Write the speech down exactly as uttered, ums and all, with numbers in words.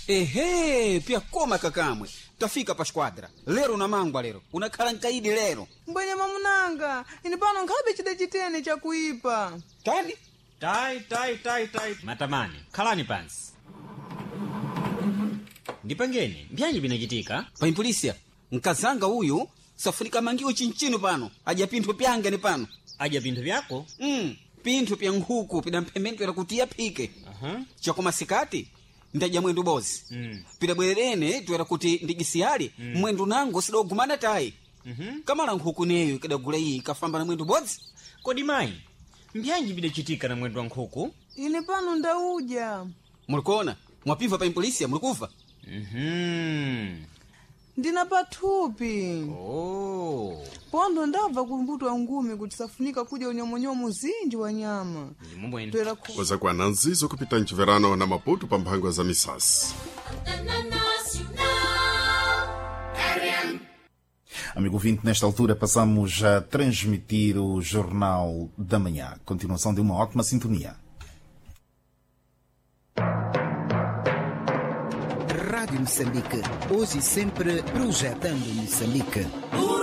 Ehe, pia koma kakamwe. Tafika pa squadra. Lero na mangwa lero. Unakhala nkaidi lero. Mbwenye mamunanga, ini pano nkhabe chide chitene cha kuipa. Tani? Tai, tai, tai, tai. Matamani, khalani pansi. Ndipangeni, mbyanji binachitika? Pa impolisia, nkazanga uyu, safunika mangiwo chinchino pano. Aja pinthu pyanga ni pano. Aja pinthu pyako? Mm, pinthu pya nkhuku pida mphemento ya kuti yapike. Aha. Chakoma sikati, ndaja mwendu bozi. Mm. Pida bwererene, tuwera kuti ndigisiyali, mm. mwendu nango sidogumana tai. Mhm. Kamala nkhuku neyo kadagula iyi kafamba na mwendu bozi. Kodi mayi, mbyanji bidachitika na mwendu wa nkhuku? Ini pano ndauja. Mulikona, mwapiva pa impolisia, mulikuva? Mhm. Ndina pathupi. Oh. Pondo ndabva kumbutwa ngumi kuti safunika kuja unyomonyomo zinji wa nyama. Ndimubwene. Toera ku... Koza kwa nanzizo kupita nchiverano na Maputo pa mphangwa za misasi. Amigo ouvinte, nesta altura passamos a transmitir o Jornal da Manhã. Continuação de uma ótima sintonia. Rádio Moçambique, hoje e sempre projetando Moçambique.